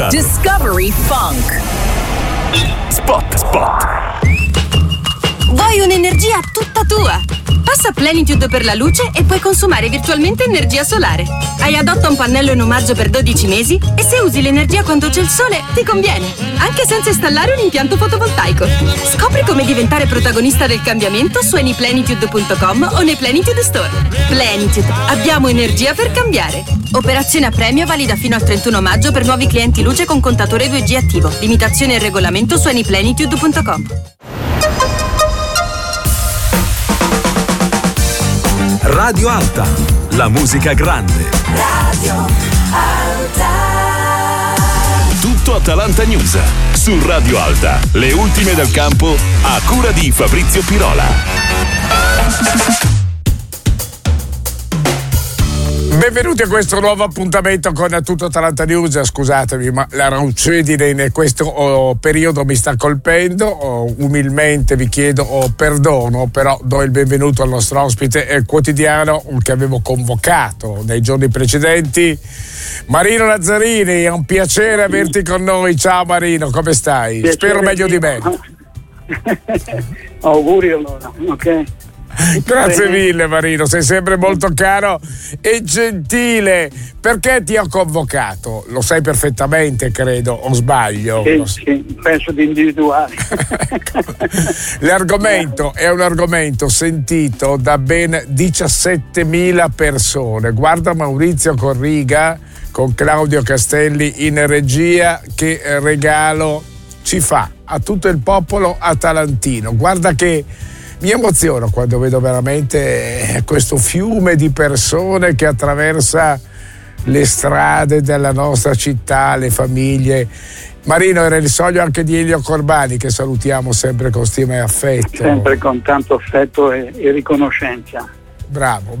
Discovery Funk. Spot. Vuoi un'energia tutta tua? Passa Plenitude per la luce e puoi consumare virtualmente energia solare. Hai adotta un pannello in omaggio per 12 mesi e se usi l'energia quando c'è il sole ti conviene, anche senza installare un impianto fotovoltaico. Scopri come diventare protagonista del cambiamento su anyplenitude.com o nei Plenitude Store. Plenitude, abbiamo energia per cambiare. Operazione a premio valida fino al 31 maggio per nuovi clienti luce con contatore 2G attivo. Limitazione e regolamento su anyplenitude.com. Radio Alta, la musica grande. Radio Alta. Tutto Atalanta News su Radio Alta. Le ultime del campo a cura di Fabrizio Pirola. Benvenuti a questo nuovo appuntamento con Tutto Atalanta News. Scusatemi, ma la raucedine in questo periodo mi sta colpendo. Umilmente vi chiedo perdono, però do il benvenuto al nostro ospite quotidiano che avevo convocato nei giorni precedenti, Marino Lazzarini. È un piacere averti con noi. Ciao Marino, come stai? Piacere. Spero meglio di me. Auguri allora, ok? Grazie mille Marino, sei sempre molto caro e gentile. Perché ti ho convocato? Lo sai perfettamente, credo, o sbaglio? Sì, penso di individuare. L'argomento è un argomento sentito da ben 17.000 persone. Guarda Maurizio Corriga con Claudio Castelli in regia che regalo ci fa a tutto il popolo atalantino. Guarda che mi emoziono quando vedo veramente questo fiume di persone che attraversa le strade della nostra città, le famiglie. Marino, era il sogno anche di Elio Corbani, che salutiamo sempre con stima e affetto. Sempre con tanto affetto e riconoscenza. Bravo.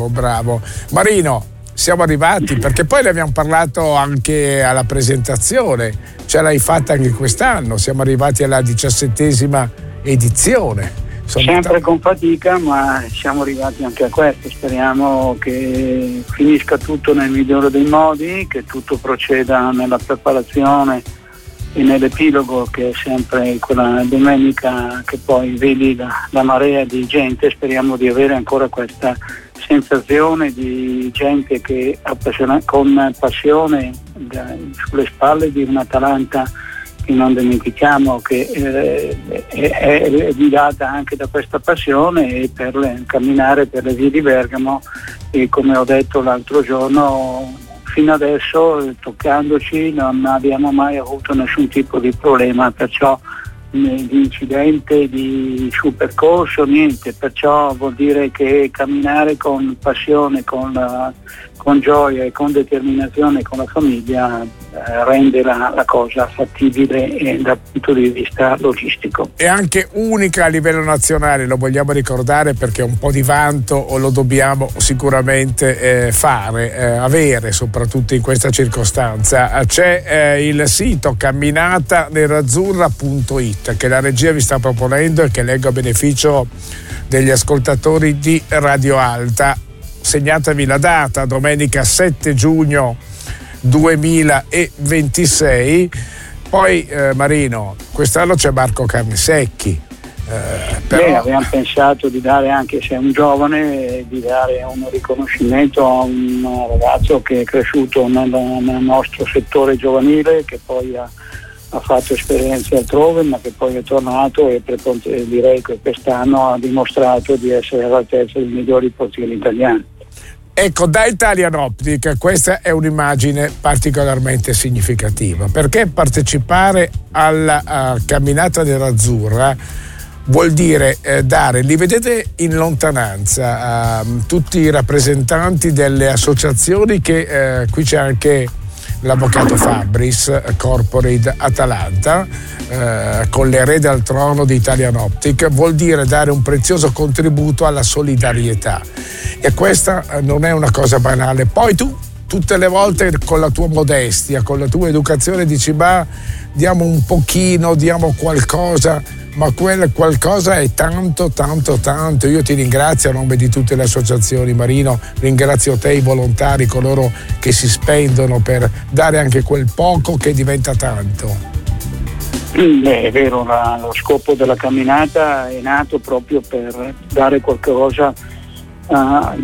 Marino, siamo arrivati, perché poi ne abbiamo parlato anche alla presentazione, ce l'hai fatta anche quest'anno, siamo arrivati alla 17ª edizione. Sempre con fatica, ma siamo arrivati anche a questo. Speriamo che finisca tutto nel migliore dei modi, che tutto proceda nella preparazione e nell'epilogo, che è sempre quella domenica che poi vedi la marea di gente. Speriamo di avere ancora questa sensazione di gente che con passione sulle spalle di un Atalanta che non dimentichiamo che è guidata anche da questa passione, e per camminare per le vie di Bergamo, e come ho detto l'altro giorno, fino adesso toccandoci non abbiamo mai avuto nessun tipo di problema, perciò di incidente sul percorso niente, perciò vuol dire che camminare con passione, con gioia e con determinazione con la famiglia rende la cosa fattibile dal punto di vista logistico. E anche unica a livello nazionale, lo vogliamo ricordare, perché un po' di vanto lo dobbiamo sicuramente avere, soprattutto in questa circostanza. C'è il sito camminatanerazzurra.it che la regia vi sta proponendo e che leggo a beneficio degli ascoltatori di Radio Alta. Segnatevi la data, domenica 7 giugno 2026. Poi Marino, quest'anno c'è Marco Carnesecchi. Però abbiamo pensato di dare, anche se è un giovane, di dare un riconoscimento a un ragazzo che è cresciuto nel nostro settore giovanile, che poi ha fatto esperienze altrove, ma che poi è tornato e direi che quest'anno ha dimostrato di essere all'altezza dei migliori portieri italiani. Ecco, da Italian Optic questa è un'immagine particolarmente significativa, perché partecipare alla camminata nerazzurra vuol dire li vedete in lontananza, tutti i rappresentanti delle associazioni che qui c'è anche l'avvocato Fabris, Corporate Atalanta, con l'erede al trono di Italian Optic, vuol dire dare un prezioso contributo alla solidarietà, e questa non è una cosa banale. Poi tu tutte le volte con la tua modestia, con la tua educazione dici diamo un pochino, diamo qualcosa, ma quel qualcosa è tanto. Io ti ringrazio a nome di tutte le associazioni, Marino, ringrazio te, i volontari, coloro che si spendono per dare anche quel poco che diventa tanto. È vero, lo scopo della camminata è nato proprio per dare qualcosa a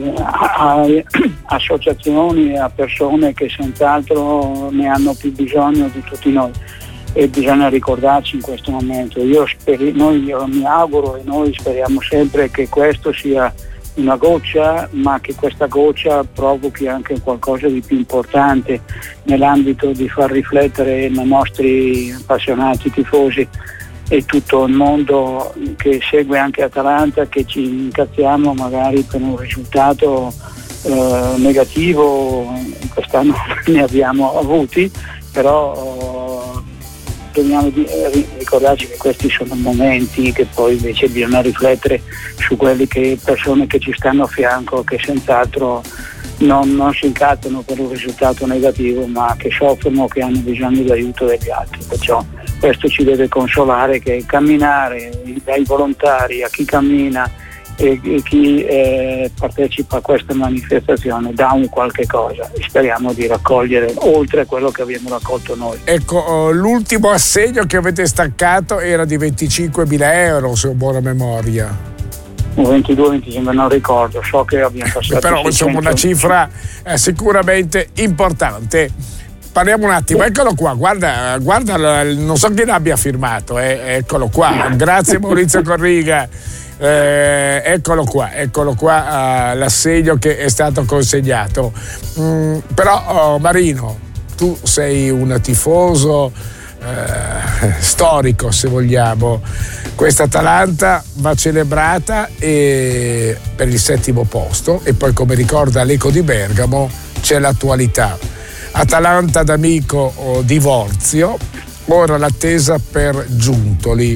associazioni e a persone che senz'altro ne hanno più bisogno di tutti noi, e bisogna ricordarci in questo momento. Io mi auguro e noi speriamo sempre che questo sia una goccia, ma che questa goccia provochi anche qualcosa di più importante nell'ambito di far riflettere i nostri appassionati tifosi e tutto il mondo che segue anche Atalanta, che ci incazziamo magari per un risultato negativo. Quest'anno ne abbiamo avuti, però dobbiamo ricordarci che questi sono momenti che poi invece bisogna riflettere su quelli persone che ci stanno a fianco, che senz'altro non si incazzano per un risultato negativo, ma che soffrono, che hanno bisogno di aiuto degli altri. Perciò questo ci deve consolare, che camminare dai volontari a chi cammina e chi partecipa a questa manifestazione dà un qualche cosa, e speriamo di raccogliere oltre a quello che abbiamo raccolto noi. Ecco, l'ultimo assegno che avete staccato era di 25.000 euro, se ho buona memoria. 22-25, non ricordo, so che abbiamo passato. Però insomma una cifra sicuramente importante. Parliamo un attimo, eccolo qua, guarda, non so chi l'abbia firmato, eccolo qua, grazie Maurizio Corriga. Eccolo qua, l'assegno che è stato consegnato. Però Marino, tu sei un tifoso storico, se vogliamo. Questa Atalanta va celebrata per il 7° posto, e poi, come ricorda l'Eco di Bergamo, c'è l'attualità. Atalanta d'Amico divorzio, ora l'attesa per Giuntoli.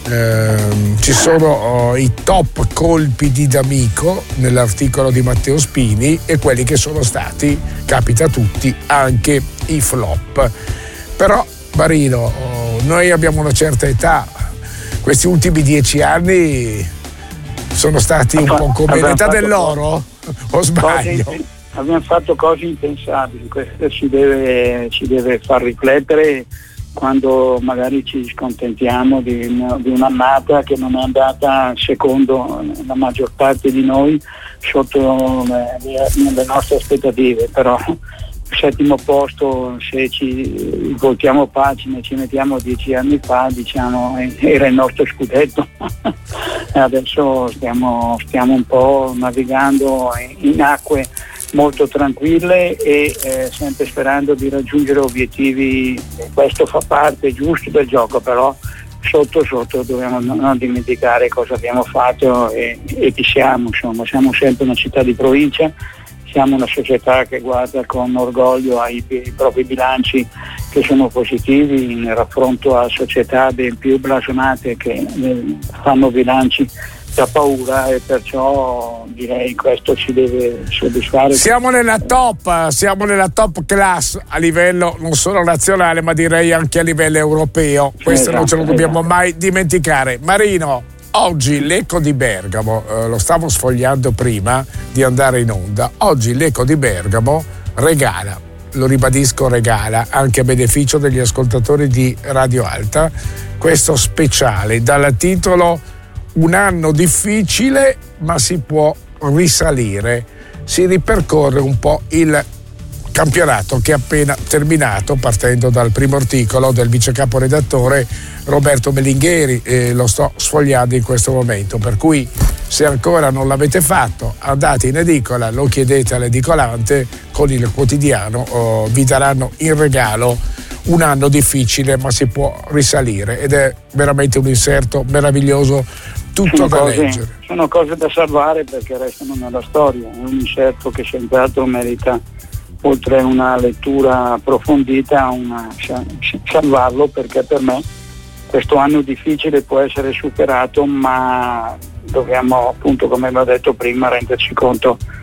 Ci sono i top colpi di D'Amico nell'articolo di Matteo Spini, e quelli che sono stati, capita a tutti, anche i flop. Però Marino, noi abbiamo una certa età, questi ultimi 10 anni sono stati un po' come l'età dell'oro, o sbaglio? Abbiamo fatto cose impensabili, questo ci deve far riflettere quando magari ci scontentiamo di un'annata che non è andata secondo la maggior parte di noi sotto le nostre aspettative. Però il 7° posto, se ci voltiamo pagina e ci mettiamo 10 anni fa, diciamo, era il nostro scudetto. Adesso stiamo un po' navigando in acque molto tranquille e sempre sperando di raggiungere obiettivi. Questo fa parte giusto del gioco, però sotto dobbiamo non dimenticare cosa abbiamo fatto e chi siamo. Insomma, siamo sempre una città di provincia, siamo una società che guarda con orgoglio ai propri bilanci, che sono positivi in raffronto a società ben più blasonate che fanno bilanci da paura, e perciò direi questo ci deve soddisfare. Siamo nella top class a livello non solo nazionale, ma direi anche a livello europeo. Questo non ce lo dobbiamo mai dimenticare. Marino, oggi l'Eco di Bergamo, lo stavo sfogliando prima di andare in onda, oggi l'Eco di Bergamo regala, lo ribadisco, regala anche a beneficio degli ascoltatori di Radio Alta questo speciale dal titolo Un anno difficile, ma si può risalire. Si ripercorre un po' il campionato che è appena terminato, partendo dal primo articolo del vice caporedattore Roberto Melingheri, lo sto sfogliando in questo momento, per cui se ancora non l'avete fatto andate in edicola, lo chiedete all'edicolante, con il quotidiano vi daranno in regalo Un anno difficile, ma si può risalire, ed è veramente un inserto meraviglioso, tutto da leggere. Sono cose da salvare perché restano nella storia, è un inserto che senz'altro merita, oltre a una lettura approfondita, salvarlo, perché per me questo anno difficile può essere superato, ma dobbiamo, appunto, come vi ho detto prima, renderci conto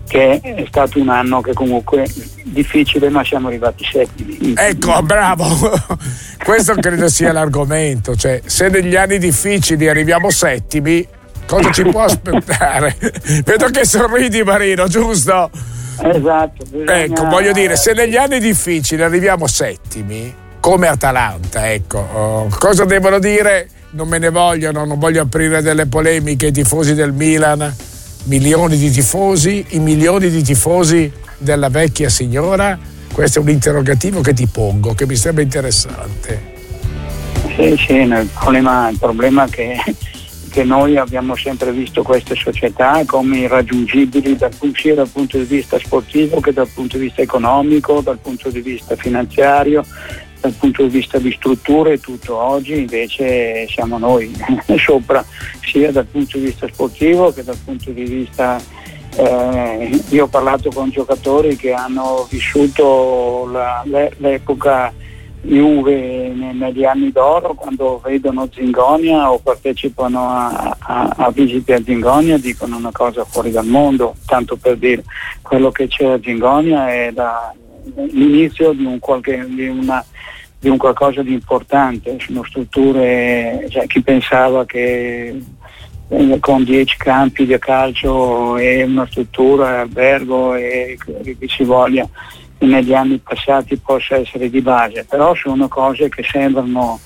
che è stato un anno che comunque difficile, ma siamo arrivati settimi. Ecco, bravo, questo credo sia l'argomento, cioè se negli anni difficili arriviamo settimi, cosa ci può aspettare? Vedo che sorridi, Marino, giusto? Esatto. Ecco, voglio dire, se negli anni difficili arriviamo settimi, come Atalanta, ecco, cosa devono dire? Non me ne vogliono, non voglio aprire delle polemiche, i tifosi del Milan, milioni di tifosi, i milioni di tifosi della vecchia signora? Questo è un interrogativo che ti pongo, che mi sembra interessante. Sì, il problema è che noi abbiamo sempre visto queste società come irraggiungibili sia dal punto di vista sportivo che dal punto di vista economico, dal punto di vista finanziario, dal punto di vista di strutture e tutto. Oggi invece siamo noi sopra, sia dal punto di vista sportivo che dal punto di vista io ho parlato con giocatori che hanno vissuto l'epoca Juve negli anni d'oro, quando vedono Zingonia o partecipano a visite a Zingonia dicono una cosa fuori dal mondo. Tanto per dire, quello che c'è a Zingonia è l'inizio di un qualcosa di importante. Sono strutture, cioè, chi pensava che con 10 campi di calcio e una struttura, albergo e che si voglia negli anni passati possa essere di base, però sono cose che sembrano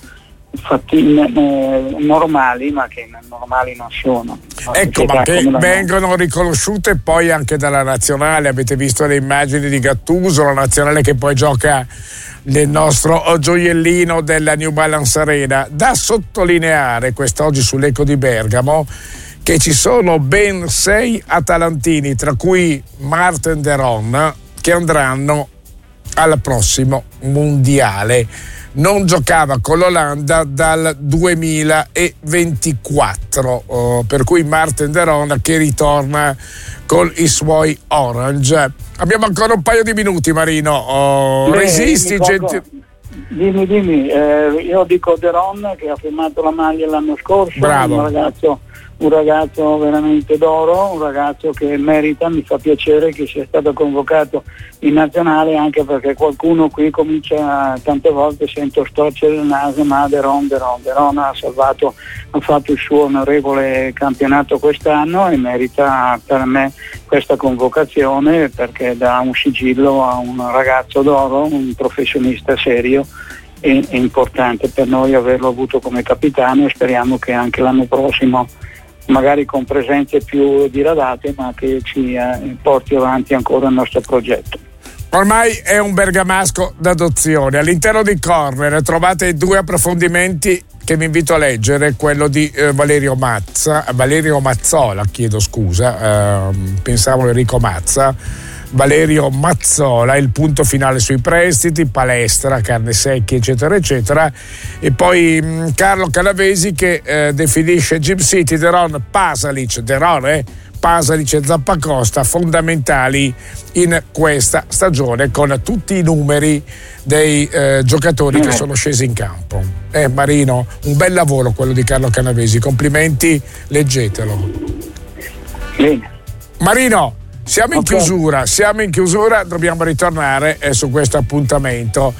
normali, ma che normali non sono. Ecco, ma che vengono riconosciute poi anche dalla nazionale. Avete visto le immagini di Gattuso, la nazionale che poi gioca nel nostro gioiellino della New Balance Arena. Da sottolineare quest'oggi sull'Eco di Bergamo che ci sono ben 6 atalantini, tra cui Marten de Roon, che andranno al prossimo mondiale. Non giocava con l'Olanda dal 2024, per cui Marten de Roon che ritorna con i suoi Orange. Abbiamo ancora un paio di minuti, Marino. Resisti, Dimmi. Io dico de Roon, che ha firmato la maglia l'anno scorso. Bravo. Un ragazzo veramente d'oro, un ragazzo che merita. Mi fa piacere che sia stato convocato in nazionale, anche perché qualcuno qui comincia, tante volte sento storcere il naso, ma de Roon ha fatto il suo onorevole campionato quest'anno e merita per me questa convocazione, perché dà un sigillo a un ragazzo d'oro, un professionista serio. È importante per noi averlo avuto come capitano e speriamo che anche l'anno prossimo, magari con presenze più diradate, ma che ci porti avanti ancora il nostro progetto. Ormai è un bergamasco d'adozione. All'interno di Corner trovate 2 approfondimenti che vi invito a leggere, quello di Valerio Mazzola, pensavo Enrico Mazza. Valerio Mazzola, il punto finale sui prestiti, palestra, carne secchi, eccetera eccetera, e poi Carlo Canavesi che definisce Gym City, de Roon, Pasalic e Zappacosta fondamentali in questa stagione, con tutti i numeri dei giocatori che sono scesi in campo. Marino, un bel lavoro quello di Carlo Canavesi, complimenti, leggetelo. Bene. Marino, siamo in chiusura, dobbiamo ritornare su questo appuntamento.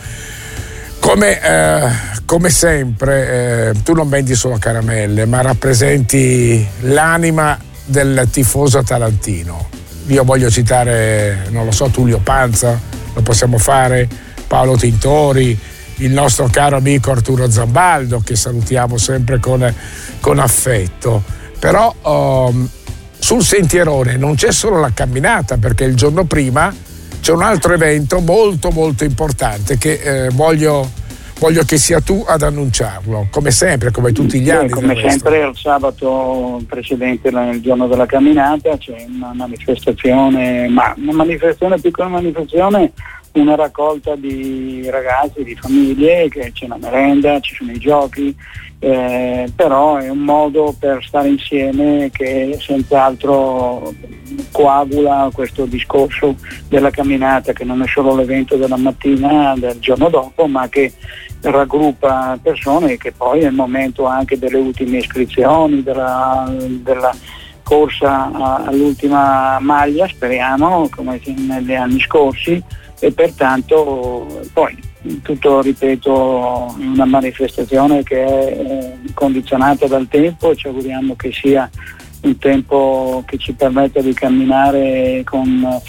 Come sempre, tu non vendi solo caramelle, ma rappresenti l'anima del tifoso atalantino. Io voglio citare, Tullio Panza, lo possiamo fare, Paolo Tintori, il nostro caro amico Arturo Zambaldo, che salutiamo sempre con affetto. Però sul sentierone non c'è solo la camminata, perché il giorno prima c'è un altro evento molto molto importante che voglio che sia tu ad annunciarlo, come sempre, come tutti gli anni. Come sempre il sabato precedente, il giorno della camminata, c'è una manifestazione, piccola manifestazione, una raccolta di ragazzi, di famiglie, che c'è una merenda, ci sono i giochi, però è un modo per stare insieme che senz'altro coagula questo discorso della camminata, che non è solo l'evento della mattina del giorno dopo, ma che raggruppa persone, che poi è il momento anche delle ultime iscrizioni, della corsa all'ultima maglia, speriamo, come negli anni scorsi, e pertanto poi tutto, ripeto, una manifestazione che è condizionata dal tempo. Ci auguriamo che sia un tempo che ci permetta di camminare con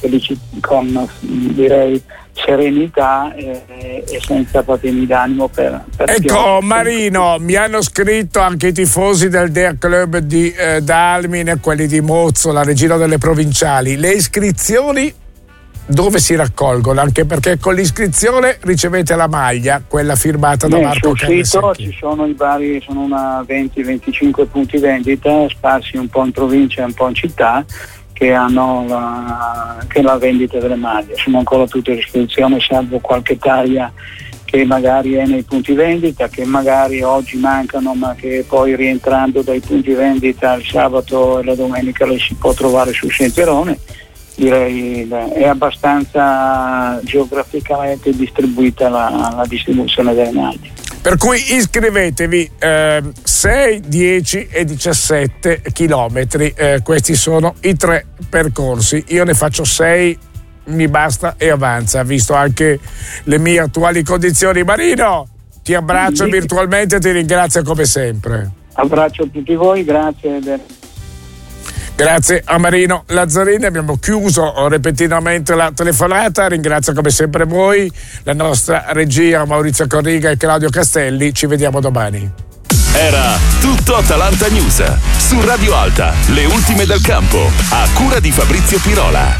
direi serenità e senza patemi d'animo per ecco Marino, mi hanno scritto anche i tifosi del Der Club di Dalmine, quelli di Mozzo, la regina delle provinciali. Le iscrizioni dove si raccolgono? Anche perché con l'iscrizione ricevete la maglia, quella firmata da Marco Carnesecchi. Sul sito ci sono i vari, sono una 20-25 punti vendita sparsi un po' in provincia e un po' in città, che hanno la vendita delle maglie. Sono ancora tutte iscrizioni, salvo qualche taglia che magari è nei punti vendita, che magari oggi mancano, ma che poi rientrando dai punti vendita il sabato e la domenica le si può trovare sul sentierone. Direi è abbastanza geograficamente distribuita la distribuzione delle maglie. Per cui iscrivetevi, 6, 10 e 17 chilometri, questi sono i 3 percorsi. Io ne faccio 6, mi basta e avanza, visto anche le mie attuali condizioni. Marino, ti abbraccio virtualmente e ti ringrazio come sempre. Abbraccio a tutti voi, grazie. Grazie a Marino Lazzarini, abbiamo chiuso repentinamente la telefonata. Ringrazio come sempre voi, la nostra regia Maurizio Corriga e Claudio Castelli. Ci vediamo domani. Era tutto Atalanta News su Radio Alta, le ultime del campo, a cura di Fabrizio Pirola.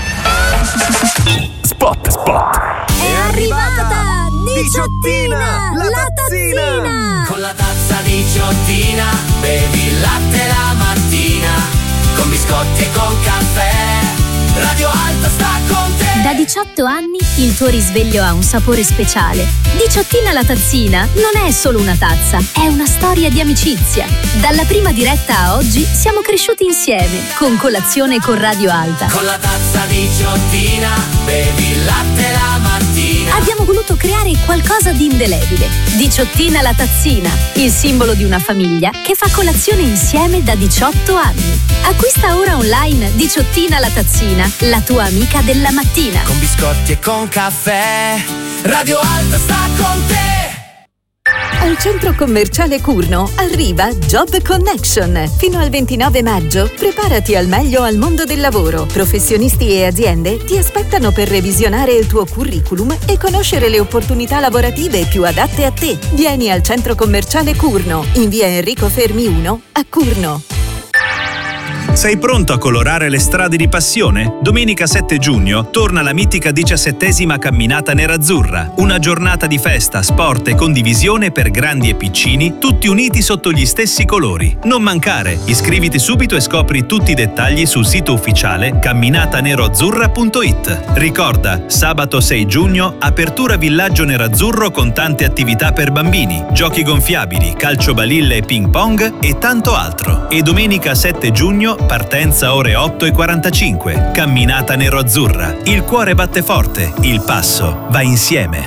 Spot. È arrivata Diciottina, la tazzina. Con la tazza Diciottina bevi il latte la mattina, con biscotti e con caffè, Radio Alta sta con te. Da 18 anni il tuo risveglio ha un sapore speciale. Diciottina la tazzina non è solo una tazza, è una storia di amicizia. Dalla prima diretta a oggi siamo cresciuti insieme, con colazione con Radio Alta. Con la tazza Diciottina bevi il latte la mattina. Abbiamo voluto creare qualcosa di indelebile. Diciottina la tazzina, il simbolo di una famiglia che fa colazione insieme da 18 anni. Acquista ora online Diciottina la tazzina, la tua amica della mattina. Con biscotti e con caffè, Radio Alta sta con te. Al centro commerciale Curno arriva Job Connection. Fino al 29 maggio preparati al meglio al mondo del lavoro. Professionisti e aziende ti aspettano per revisionare il tuo curriculum e conoscere le opportunità lavorative più adatte a te. Vieni al centro commerciale Curno, in via Enrico Fermi 1 a Curno. Sei pronto a colorare le strade di passione? Domenica 7 giugno torna la mitica 17ª camminata nerazzurra. Una giornata di festa, sport e condivisione per grandi e piccini, tutti uniti sotto gli stessi colori. Non mancare, iscriviti subito e scopri tutti i dettagli sul sito ufficiale camminataneroazzurra.it. Ricorda, sabato 6 giugno, apertura Villaggio Nerazzurro con tante attività per bambini, giochi gonfiabili, calcio balilla e ping pong e tanto altro. E domenica 7 giugno partenza ore 8:45. Camminata nero-azzurra. Il cuore batte forte, il passo va insieme.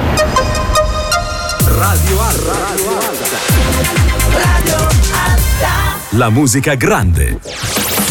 Radio Alta. Radio Alta. La musica grande.